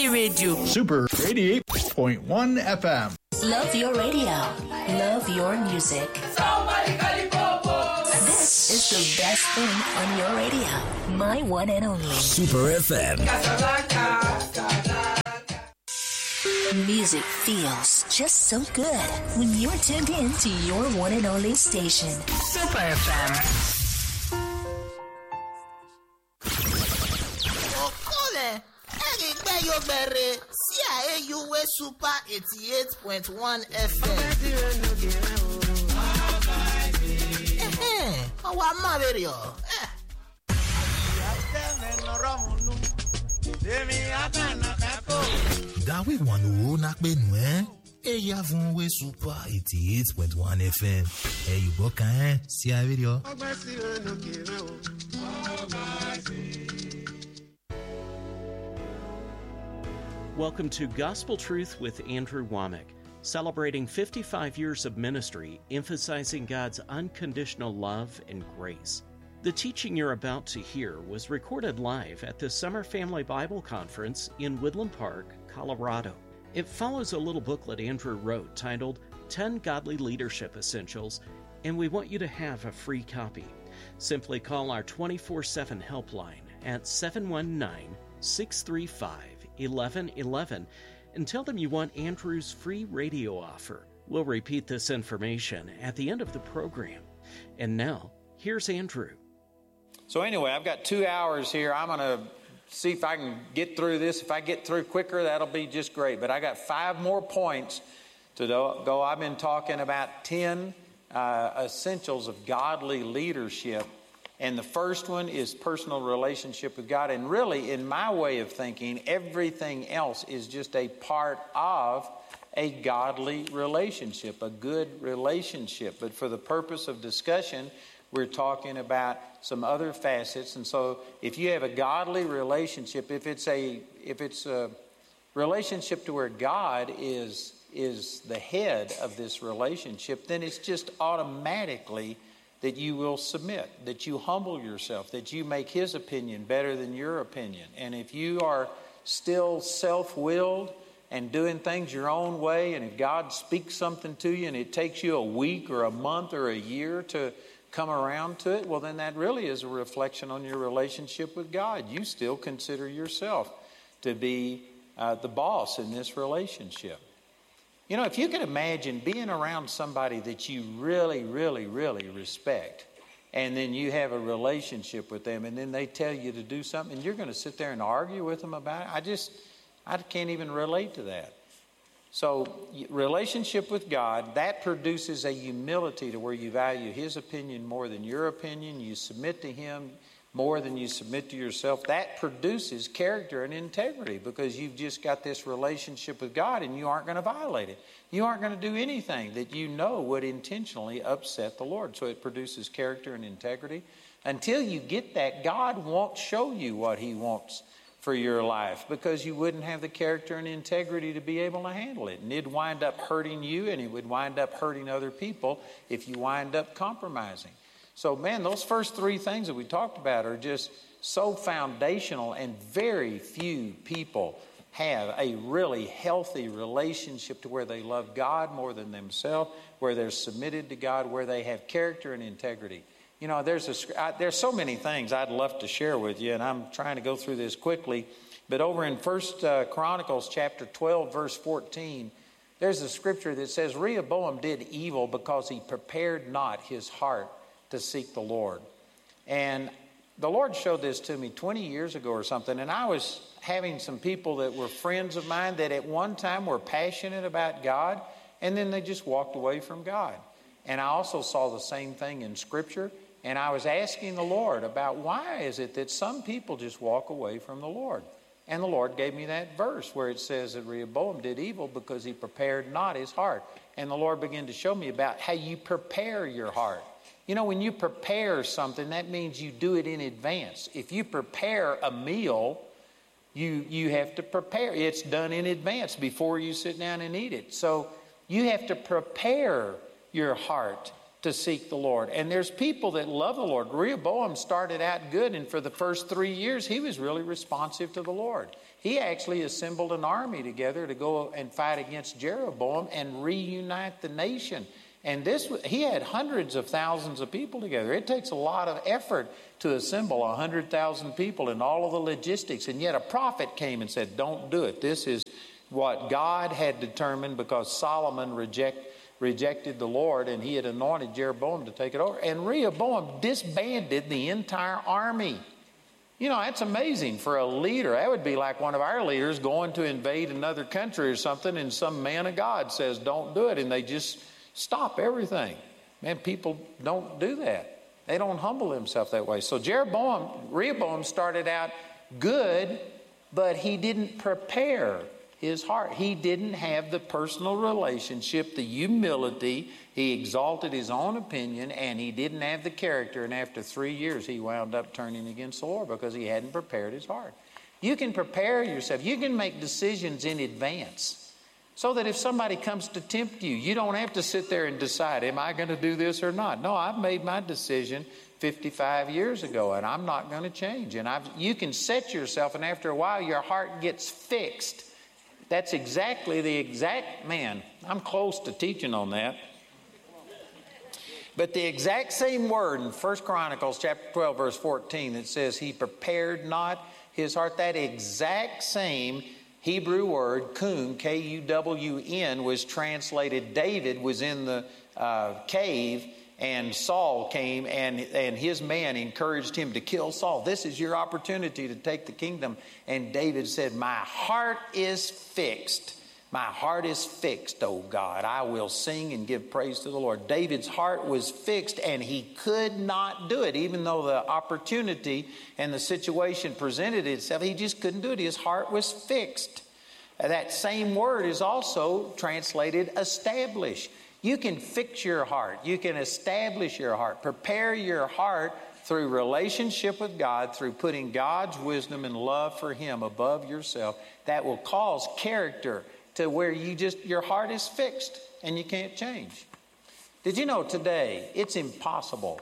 Family Radio. Super 88.1 FM. Love your radio. Love your music. This is the best thing on your radio. My one and only. Super FM. Music feels just so good when you're tuned in to your one and only station. Super FM. CIAUW Super 88.1 FM. Our Mario. Dawe wanu nak benu Eya vunwe Super 88.1 FM. You book see a video. Welcome to Gospel Truth with Andrew Womack, celebrating 55 years of ministry, emphasizing God's unconditional love and grace. The teaching you're about to hear was recorded live at the Summer Family Bible Conference in Woodland Park, Colorado. It follows a little booklet Andrew wrote titled 10 Godly Leadership Essentials, and we want you to have a free copy. Simply call our 24/7 helpline at 719-635-1111 and tell them you want Andrew's free radio offer. We'll repeat this information at the end of the program. And now, here's Andrew. So anyway, I've got 2 hours here. I'm going to see if I can get through this. If I get through quicker, that'll be just great. But I got 5 more points to go. I've been talking about 10 essentials of godly leadership. And the first one is personal relationship with God. And really, in my way of thinking, everything else is just a part of a godly relationship, a good relationship. But for the purpose of discussion, we're talking about some other facets. And so if you have a godly relationship, if it's a relationship to where God is the head of this relationship, then it's just automatically that you will submit, that you humble yourself, that you make His opinion better than your opinion. And if you are still self-willed and doing things your own way, and if God speaks something to you and it takes you a week or a month or a year to come around to it, well, then that really is a reflection on your relationship with God. You still consider yourself to be the boss in this relationship. You know, if you could imagine being around somebody that you really, really, really respect, and then you have a relationship with them, and then they tell you to do something, and you're going to sit there and argue with them about it, I can't even relate to that. So, relationship with God, that produces a humility to where you value His opinion more than your opinion. You submit to Him more than you submit to yourself. That produces character and integrity because you've just got this relationship with God and you aren't going to violate it. You aren't going to do anything that you know would intentionally upset the Lord. So it produces character and integrity. Until you get that, God won't show you what He wants for your life because you wouldn't have the character and integrity to be able to handle it. And it'd wind up hurting you, and it would wind up hurting other people if you wind up compromising. So, man, those first 3 things that we talked about are just so foundational, and very few people have a really healthy relationship to where they love God more than themselves, where they're submitted to God, where they have character and integrity. You know, there's so many things I'd love to share with you, and I'm trying to go through this quickly. But over in 1 Chronicles chapter 12, verse 14, there's a scripture that says, Rehoboam did evil because he prepared not his heart to seek the Lord. And the Lord showed this to me 20 years ago or something, and I was having some people that were friends of mine that at one time were passionate about God, and then they just walked away from God. And I also saw the same thing in Scripture, and I was asking the Lord about why is it that some people just walk away from the Lord. And the Lord gave me that verse where it says that Rehoboam did evil because he prepared not his heart. And the Lord began to show me about how you prepare your heart. You know, when you prepare something, that means you do it in advance. If you prepare a meal, you have to prepare. It's done in advance before you sit down and eat it. So you have to prepare your heart to seek the Lord. And there's people that love the Lord. Rehoboam started out good, and for the first 3 years, he was really responsive to the Lord. He actually assembled an army together to go and fight against Jeroboam and reunite the nation. And he had hundreds of thousands of people together. It takes a lot of effort to assemble 100,000 people and all of the logistics. And yet a prophet came and said, don't do it. This is what God had determined, because Solomon rejected the Lord, and he had anointed Jeroboam to take it over. And Rehoboam disbanded the entire army. You know, that's amazing for a leader. That would be like one of our leaders going to invade another country or something, and some man of God says, don't do it, and they just stop everything. Man, people don't do that. They don't humble themselves that way. So Rehoboam started out good, but he didn't prepare his heart. He didn't have the personal relationship, the humility. He exalted his own opinion, and he didn't have the character. And after 3 years, he wound up turning against the Lord because he hadn't prepared his heart. You can prepare yourself. You can make decisions in advance so that if somebody comes to tempt you, you don't have to sit there and decide, am I going to do this or not? No, I've made my decision 55 years ago, and I'm not going to change. And you can set yourself, and after a while, your heart gets fixed. That's exactly man, I'm close to teaching on that. But the exact same word in 1 Chronicles chapter 12, verse 14, that says he prepared not his heart. That exact same Hebrew word, kun, K-U-W-N, was translated. David was in the cave, and Saul came, and his man encouraged him to kill Saul. This is your opportunity to take the kingdom. And David said, my heart is fixed. My heart is fixed, O God. I will sing and give praise to the Lord. David's heart was fixed, and he could not do it. Even though the opportunity and the situation presented itself, he just couldn't do it. His heart was fixed. That same word is also translated establish. You can fix your heart. You can establish your heart. Prepare your heart through relationship with God, through putting God's wisdom and love for Him above yourself. That will cause character to where your heart is fixed and you can't change. Did you know today it's impossible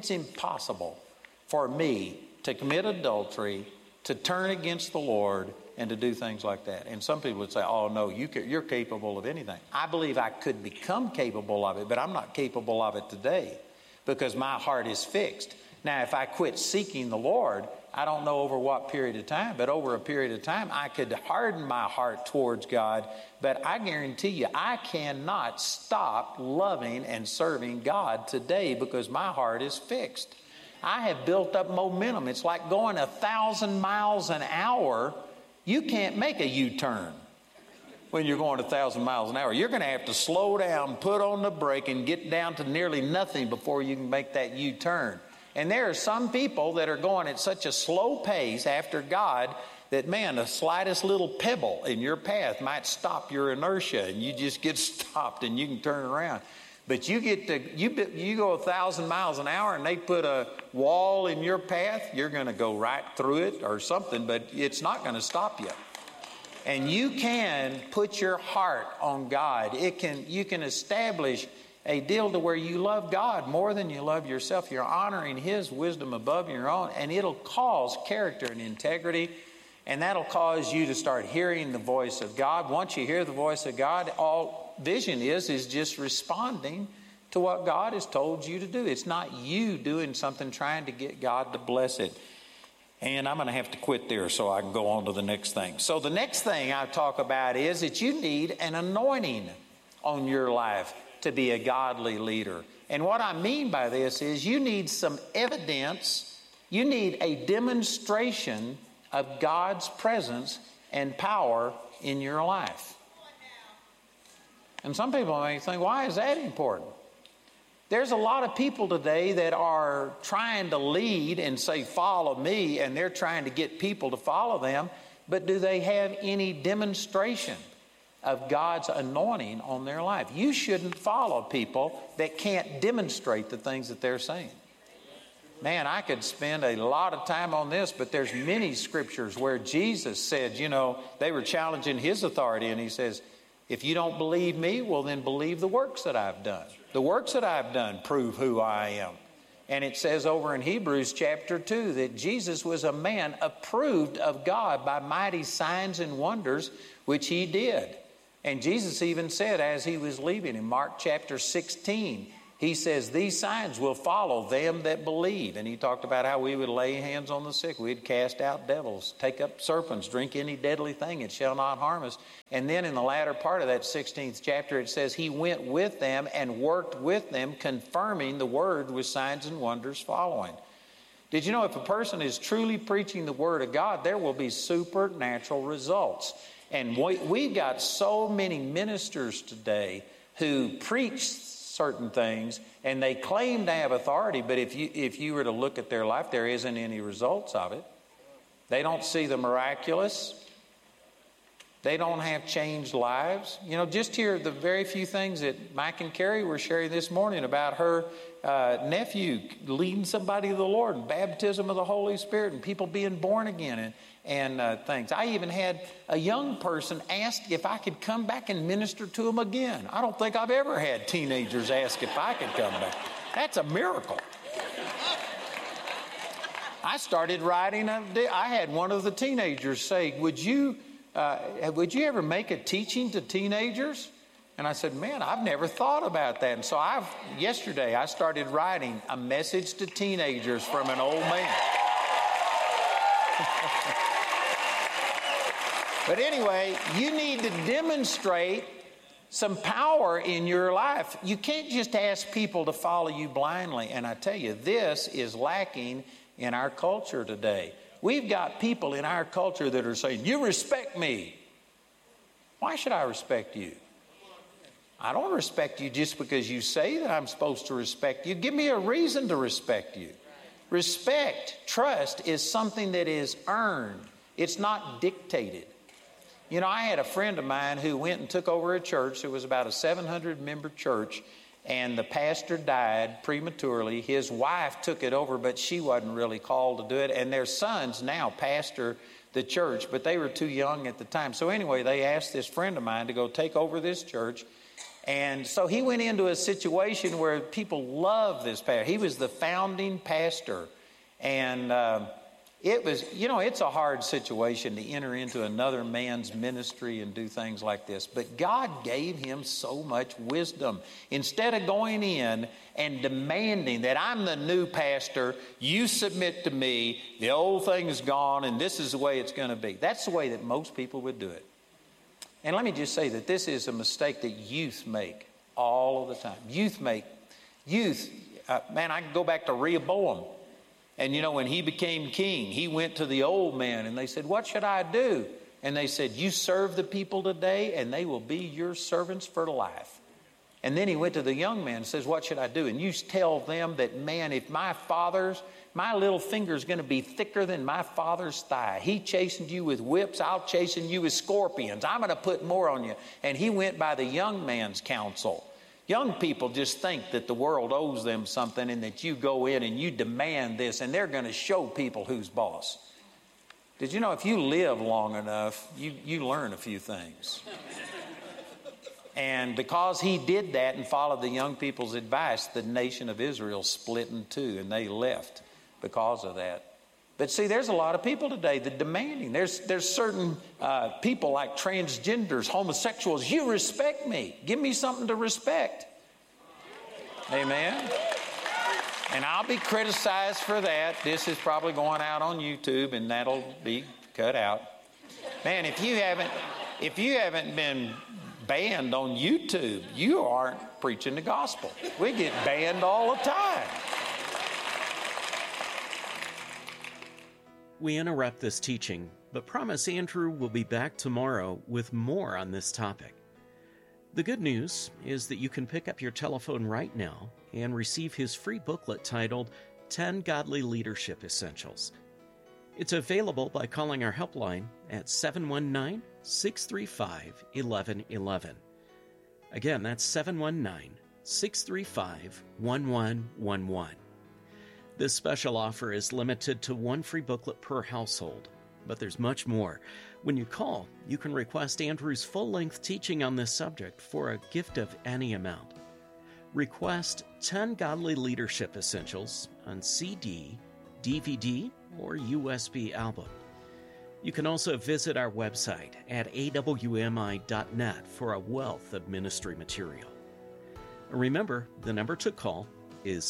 for me to commit adultery, to turn against the Lord, and to do things like that? And some people would say, oh no, you're capable of anything. I believe I could become capable of it, but I'm not capable of it today because my heart is fixed. Now, if I quit seeking the Lord, I don't know over what period of time, but over a period of time, I could harden my heart towards God. But I guarantee you, I cannot stop loving and serving God today because my heart is fixed. I have built up momentum. It's like going 1,000 miles an hour. You can't make a U-turn when you're going 1,000 miles an hour. You're going to have to slow down, put on the brake, and get down to nearly nothing before you can make that U-turn. And there are some people that are going at such a slow pace after God that, man, the slightest little pebble in your path might stop your inertia, and you just get stopped and you can turn around. But you go 1,000 miles an hour and they put a wall in your path, you're going to go right through it or something, but it's not going to stop you. And you can put your heart on God. You can establish a deal to where you love God more than you love yourself. You're honoring His wisdom above your own, and it'll cause character and integrity, and that'll cause you to start hearing the voice of God. Once you hear the voice of God, all vision is just responding to what God has told you to do. It's not you doing something trying to get God to bless it. And I'm going to have to quit there so I can go on to the next thing. So the next thing I talk about is that you need an anointing on your life to be a godly leader. And what I mean by this is you need some evidence, you need a demonstration of God's presence and power in your life. And some people may think, why is that important? There's a lot of people today that are trying to lead and say, follow me, and they're trying to get people to follow them, but do they have any demonstration of God's anointing on their life? You shouldn't follow people that can't demonstrate the things that they're saying. Man, I could spend a lot of time on this, but there's many scriptures where Jesus said, they were challenging His authority, and He says, If you don't believe me, well, then believe the works that I've done. The works that I've done prove who I am. And it says over in Hebrews chapter 2 that Jesus was a man approved of God by mighty signs and wonders which he did. And Jesus even said as he was leaving in Mark chapter 16, he says, these signs will follow them that believe. And he talked about how we would lay hands on the sick. We'd cast out devils, take up serpents, drink any deadly thing. It shall not harm us. And then in the latter part of that 16th chapter, it says he went with them and worked with them, confirming the word with signs and wonders following. Did you know if a person is truly preaching the word of God, there will be supernatural results? And we've got so many ministers today who preach certain things, and they claim to have authority, but if you were to look at their life, there isn't any results of it. They don't see the miraculous. They don't have changed lives. You know, just hear the very few things that Mike and Carrie were sharing this morning about her nephew leading somebody to the Lord, and baptism of the Holy Spirit, and people being born again, and things. I even had a young person ask if I could come back and minister to them again. I don't think I've ever had teenagers ask if I could come back. That's a miracle. I started writing. I had one of the teenagers say, would you ever make a teaching to teenagers? And I said, man, I've never thought about that. And so yesterday I started writing a message to teenagers from an old man. But anyway, you need to demonstrate some power in your life. You can't just ask people to follow you blindly. And I tell you, this is lacking in our culture today. We've got people in our culture that are saying, you respect me. Why should I respect you? I don't respect you just because you say that I'm supposed to respect you. Give me a reason to respect you. Respect, trust is something that is earned. It's not dictated. You know, I had a friend of mine who went and took over a church. It was about a 700-member church, and the pastor died prematurely. His wife took it over, but she wasn't really called to do it. And their sons now pastor the church, but they were too young at the time. So anyway, they asked this friend of mine to go take over this church. And so he went into a situation where people loved this pastor. He was the founding pastor. And it was, you know, it's a hard situation to enter into another man's ministry and do things like this. But God gave him so much wisdom. Instead of going in and demanding that I'm the new pastor, you submit to me, the old thing is gone, and this is the way it's going to be. That's the way that most people would do it. And let me just say that this is a mistake that youth make all of the time. Man, I can go back to Rehoboam. And you know, when he became king, he went to the old man and they said, what should I do? And they said, you serve the people today and they will be your servants for life. And then he went to the young man and says, what should I do? And you tell them that, man, if my little finger is going to be thicker than my father's thigh. He chastened you with whips. I'll chasten you with scorpions. I'm going to put more on you. And he went by the young man's counsel. Young people just think that the world owes them something and that you go in and you demand this and they're going to show people who's boss. Did you know if you live long enough, you learn a few things? And because he did that and followed the young people's advice, the nation of Israel split in two and they left because of that. But see, there's a lot of people today that demanding. There's certain people like transgenders, homosexuals. You respect me. Give me something to respect. Amen. And I'll be criticized for that. This is probably going out on YouTube, and that'll be cut out. Man, if you haven't been banned on YouTube, you aren't preaching the gospel. We get banned all the time. We interrupt this teaching, but promise Andrew will be back tomorrow with more on this topic. The good news is that you can pick up your telephone right now and receive his free booklet titled 10 Godly Leadership Essentials. It's available by calling our helpline at 719-635-1111. Again, that's 719-635-1111. This special offer is limited to one free booklet per household, but there's much more. When you call, you can request Andrew's full-length teaching on this subject for a gift of any amount. Request 10 Godly Leadership Essentials on CD, DVD, or USB album. You can also visit our website at awmi.net for a wealth of ministry material. Remember, the number to call is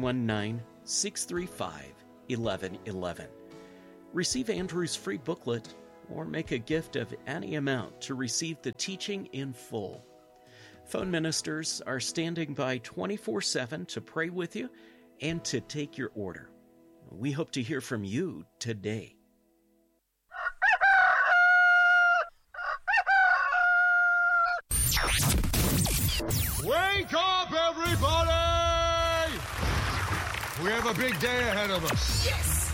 719-635-1111. Receive Andrew's free booklet or make a gift of any amount to receive the teaching in full. Phone ministers are standing by 24/7 to pray with you and to take your order. We hope to hear from you today. Wake up, everybody! We have a big day ahead of us. Yes!